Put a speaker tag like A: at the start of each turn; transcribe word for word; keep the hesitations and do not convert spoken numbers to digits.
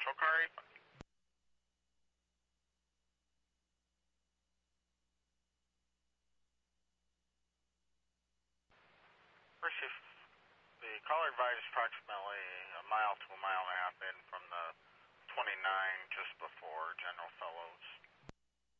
A: Patrol Car eight. First shift, the caller advised approximately a mile to a mile and a half in from the twenty-nine just before General Fellows.